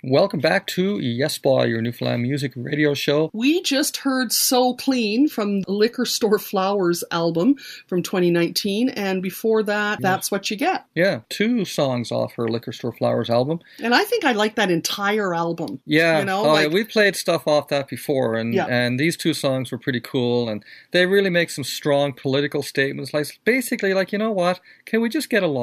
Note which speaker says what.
Speaker 1: Welcome back to Yes Boy, your Newfoundland music radio show.
Speaker 2: We just heard So Clean from the Liquor Store Flowers album from 2019, and before that, That's What You Get.
Speaker 1: Yeah, 2 songs off her Liquor Store Flowers album.
Speaker 2: And I think I like that entire album.
Speaker 1: Yeah,
Speaker 2: you know,
Speaker 1: yeah, we've played stuff off that before, and these 2 songs were pretty cool, and they really make some strong political statements, like basically like, you know what, can we just get along?